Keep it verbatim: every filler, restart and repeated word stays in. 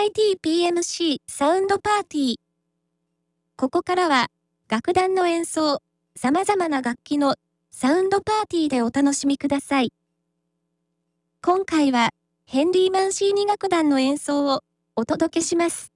アイティーピーエムシー サウンドパーティー。ここからは、楽団の演奏、様々な楽器のサウンドパーティーでお楽しみください。今回は、ヘンリー・マンシーニ楽団の演奏をお届けします。